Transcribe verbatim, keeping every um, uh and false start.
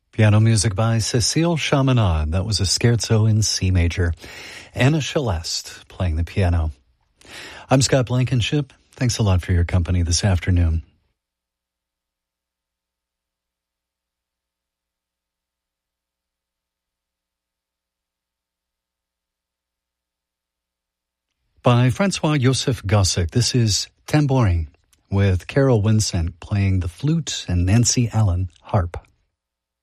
Piano music by Cécile Chaminade. That was a scherzo in C major. Anna Celeste playing the piano. I'm Scott Blankenship. Thanks a lot for your company this afternoon. By Francois-Joseph Gossec, this is Tambouring, with Carol Vincent playing the flute and Nancy Allen harp.